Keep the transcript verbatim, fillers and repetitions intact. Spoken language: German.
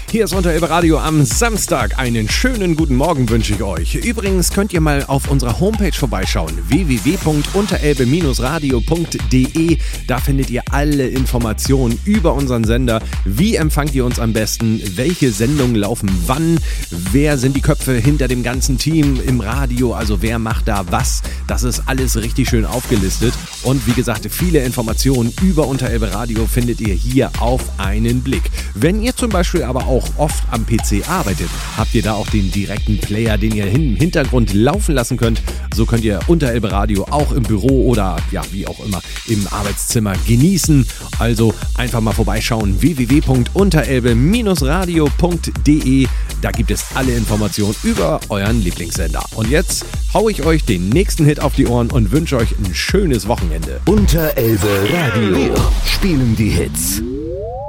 Hier ist Unterelbe Radio am Samstag. Einen schönen guten Morgen wünsche ich euch. Übrigens könnt ihr mal auf unserer Homepage vorbeischauen. w w w punkt unterelbe radio punkt de. Da findet ihr alle Informationen über unseren Sender. Wie empfangt ihr uns am besten? Welche Sendungen laufen wann? Wer sind die Köpfe hinter dem ganzen Team im Radio? Also wer macht da was? Das ist alles richtig schön aufgelistet. Und wie gesagt, viele Informationen über Unterelbe Radio findet ihr hier auf einen Blick. Wenn ihr zum Beispiel aber auch oft am P C arbeitet, habt ihr da auch den direkten Player, den ihr im Hintergrund laufen lassen könnt. So könnt ihr Unterelbe Radio auch im Büro oder ja, wie auch immer im Arbeitszimmer genießen. Also einfach mal vorbeischauen, w w w punkt unterelbe radio punkt de. Da gibt es alle Informationen über euren Lieblingssender. Und jetzt hau ich euch den nächsten Hit auf die Ohren und wünsche euch ein schönes Wochenende. Unterelbe Radio. Wir spielen die Hits.